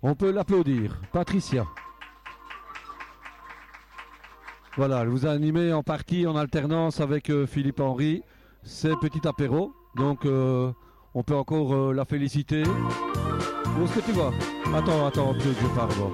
On peut l'applaudir. Patricia. Voilà, elle vous a animé en partie en alternance avec Philippe Henry. C'est petit apéro, donc on peut encore la féliciter. Où est-ce que tu vas? Attends, que je parle.